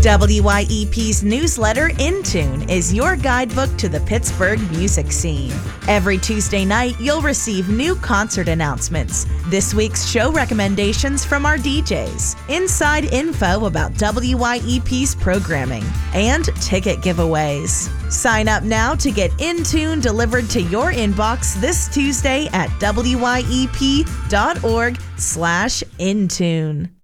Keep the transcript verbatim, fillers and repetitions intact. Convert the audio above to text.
W Y E P's newsletter, In Tune, is your guidebook to the Pittsburgh music scene. Every Tuesday night, you'll receive new concert announcements, this week's show recommendations from our D Js, inside info about W Y E P's programming, and ticket giveaways. Sign up now to get In Tune delivered to your inbox this Tuesday at W Y E P dot org slash In Tune.